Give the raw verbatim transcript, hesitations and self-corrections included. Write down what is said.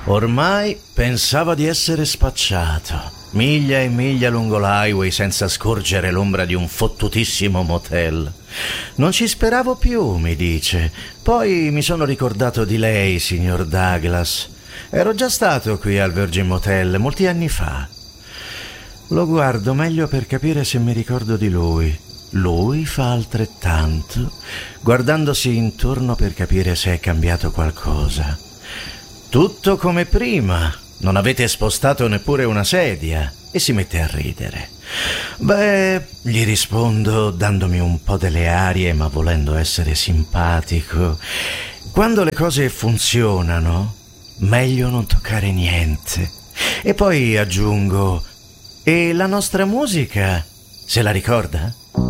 Ormai pensavo di essere spacciato. Miglia e miglia lungo l'highway senza scorgere l'ombra di un fottutissimo motel. Non ci speravo più, mi dice. Poi mi sono ricordato di lei, signor Douglas. Ero già stato qui al Virgin Motel molti anni fa. Lo guardo meglio per capire se mi ricordo di lui. Lui fa altrettanto, guardandosi intorno per capire se è cambiato qualcosa. Tutto come prima. Non avete spostato neppure una sedia. E si mette a ridere. Beh, gli rispondo dandomi un po' delle arie, ma volendo essere simpatico. Quando le cose funzionano, meglio non toccare niente. E poi aggiungo: e la nostra musica, se la ricorda?